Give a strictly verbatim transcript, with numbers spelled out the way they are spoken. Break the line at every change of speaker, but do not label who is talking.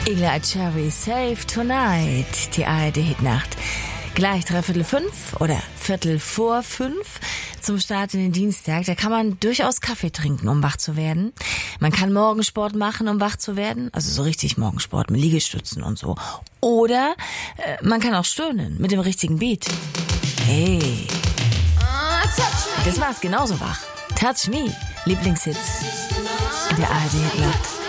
Igla Cherry Save Tonight, die A R D-Hitnacht. Gleich dreiviertel fünf oder viertel vor fünf zum Start in den Dienstag. Da kann man durchaus Kaffee trinken, um wach zu werden. Man kann Morgensport machen, um wach zu werden. Also so richtig Morgensport mit Liegestützen und so. Oder äh, man kann auch stöhnen mit dem richtigen Beat. Hey, das macht genauso wach. Touch Me, Lieblingshits in der A R D-Hitnacht.